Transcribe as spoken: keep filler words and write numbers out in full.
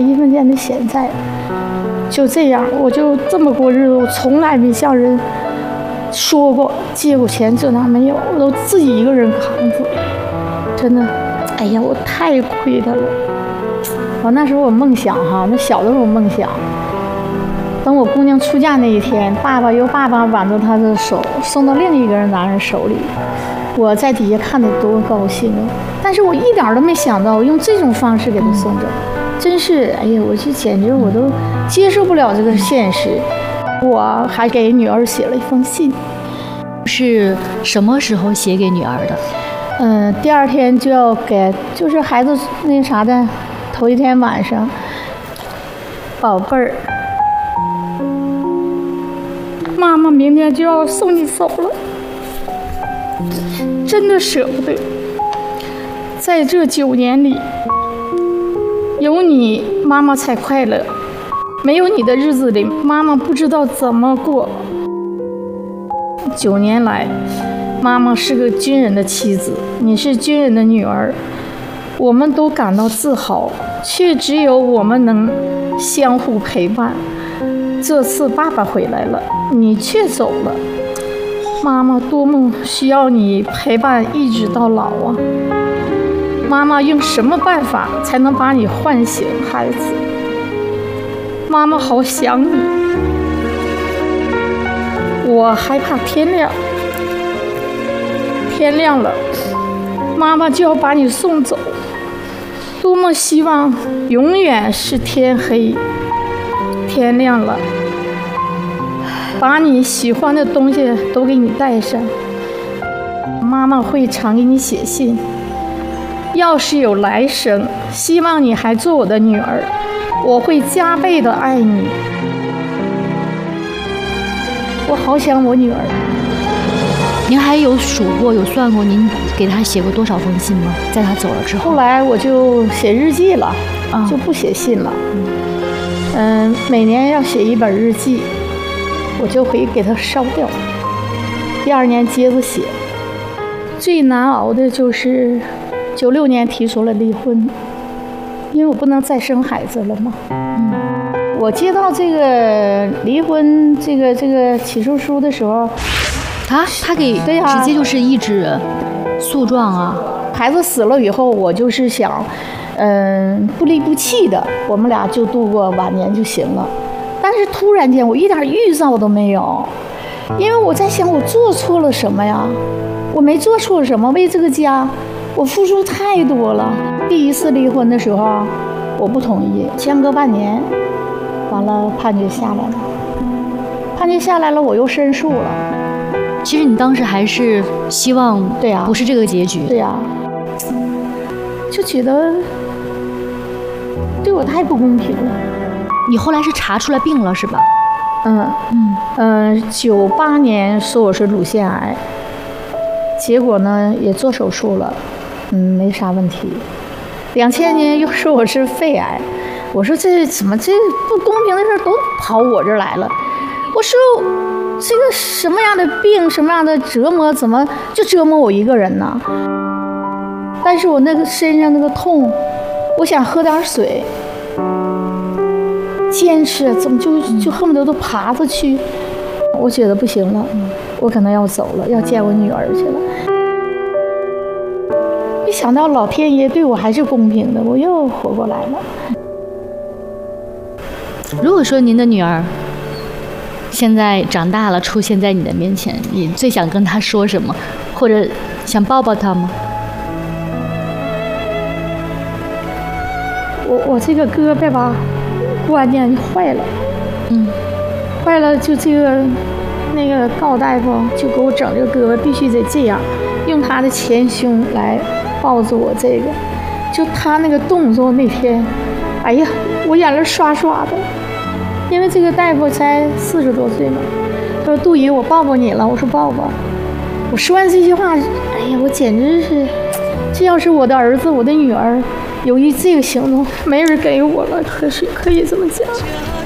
一分钱的闲财。就这样，我就这么过日子，我从来没向人说过借过钱，这那没有，我都自己一个人扛着。真的，哎呀，我太亏他了。我那时候我梦想哈，那小的时候梦想，等我姑娘出嫁那一天，爸爸由爸爸挽着她的手送到另一个人男人手里，我在底下看得多高兴啊！但是我一点都没想到，我用这种方式给他送走。真是，哎呀，我这简直我都接受不了这个现实。我还给女儿写了一封信， 是什么时候写给女儿的？ 嗯，第二天就要给，就是孩子那啥的，头一天晚上，宝贝儿，妈妈明天就要送你走了，真的舍不得。在这九年里，有你，妈妈才快乐。没有你的日子里，妈妈不知道怎么过。九年来，妈妈是个军人的妻子，你是军人的女儿，我们都感到自豪，却只有我们能相互陪伴。这次爸爸回来了，你却走了，妈妈多么需要你陪伴一直到老啊！妈妈用什么办法才能把你唤醒，孩子？妈妈好想你，我害怕天亮，天亮了，妈妈就要把你送走。多么希望永远是天黑，天亮了，把你喜欢的东西都给你带上。妈妈会常给你写信。要是有来生，希望你还做我的女儿，我会加倍的爱你。我好想我女儿。 您还有数过、有算过，您给她写过多少封信吗？在她走了之后。 后来我就写日记了，啊、就不写信了。嗯，每年要写一本日记，我就会给她烧掉。第二年接着写。最难熬的就是九六年提出了离婚，因为我不能再生孩子了嘛。嗯，我接到这个离婚这个这个起诉书的时候， 啊，他给对呀， 直接就是一纸诉状啊。 孩子死了以后，我就是想，嗯，不离不弃的，我们俩就度过晚年就行了。但是突然间，我一点预兆都没有，因为我在想，我做错了什么呀？我没做错什么，为这个家。我付出太多了。第一次离婚的时候，我不同意，相隔半年，完了判决下来了。判决下来了，我又申诉了。 其实你当时还是希望， 对呀， 不是这个结局。 对呀，就觉得对我太不公平了。 你后来是查出来病了是吧？ 嗯嗯嗯，九八年说我是乳腺癌，结果呢也做手术了。嗯，没啥问题。两千年又说我是肺癌，我说这怎么这不公平的事都跑我这儿来了？我说这个什么样的病，什么样的折磨，怎么就折磨我一个人呢？但是我那个身上那个痛，我想喝点水，坚持怎么就就恨不得都爬着去。我觉得不行了，我可能要走了，要见我女儿去了。没想到老天爷对我还是公平的，我又活过来了。 如果说您的女儿现在长大了，出现在你的面前，你最想跟她说什么，或者想抱抱她吗？ 我我这个胳膊吧，关键坏了，嗯，坏了就这个那个高大夫就给我整这个胳膊必须得这样，用他的前胸来抱着我这个，就他那个动作那天，哎呀，我眼泪刷刷的，因为这个大夫才四十多岁嘛，他说杜姨我抱抱你了，我说抱抱，我说完这句话，哎呀，我简直是，这要是我的儿子我的女儿，由于这个行动没人给我了，可是可以这么讲。